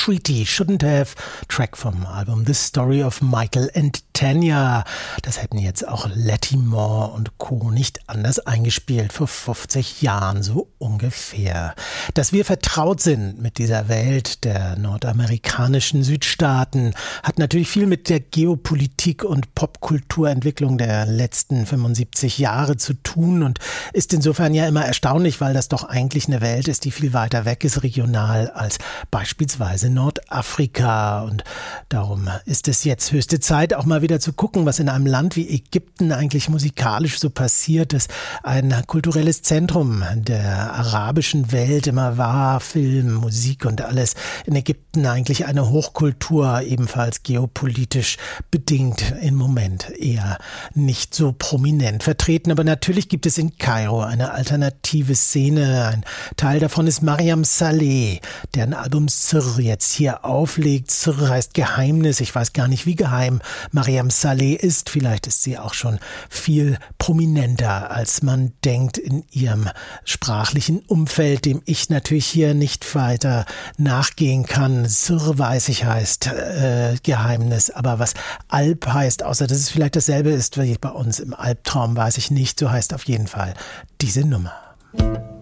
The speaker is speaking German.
Treaty Shouldn't Have, Track vom Album The Story of Michael and Tanya. Das hätten jetzt auch Letty Moore und Co. nicht anders eingespielt, vor 50 Jahren so ungefähr. Dass wir vertraut sind mit dieser Welt der nordamerikanischen Südstaaten, hat natürlich viel mit der Geopolitik und Popkulturentwicklung der letzten 75 Jahre zu tun und ist insofern ja immer erstaunlich, weil das doch eigentlich eine Welt ist, die viel weiter weg ist regional als beispielsweise Nordafrika. Und darum ist es jetzt höchste Zeit, auch mal wieder zu gucken, was in einem Land wie Ägypten eigentlich musikalisch so passiert ist. Ein kulturelles Zentrum der arabischen Welt immer war, Film, Musik und alles. In Ägypten eigentlich eine Hochkultur, ebenfalls geopolitisch bedingt im Moment eher nicht so prominent vertreten. Aber natürlich gibt es in Kairo eine alternative Szene. Ein Teil davon ist Mariam Saleh, deren Album Sirr jetzt hier auflegt. Sirr heißt Geheimnis. Ich weiß gar nicht, wie geheim Mariam Saleh ist. Vielleicht ist sie auch schon viel prominenter, als man denkt in ihrem sprachlichen Umfeld, dem ich natürlich hier nicht weiter nachgehen kann. Sirr, weiß ich, heißt Geheimnis. Aber was Alp heißt, außer dass es vielleicht dasselbe ist wie bei uns im Albtraum, weiß ich nicht. So heißt auf jeden Fall diese Nummer.